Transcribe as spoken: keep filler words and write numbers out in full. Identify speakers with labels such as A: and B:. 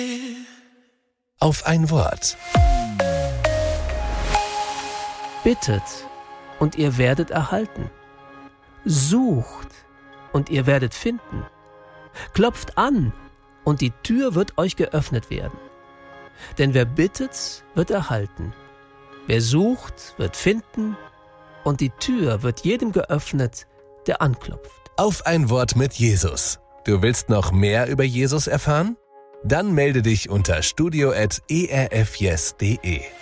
A: Auf ein Wort.
B: Bittet, und ihr werdet erhalten. Sucht, und ihr werdet finden. Klopft an, und die Tür wird euch geöffnet werden. Denn wer bittet, wird erhalten. Wer sucht, wird finden, und die Tür wird jedem geöffnet, der anklopft.
A: Auf ein Wort mit Jesus. Du willst noch mehr über Jesus erfahren? Dann melde dich unter studio at e r f yes punkt de.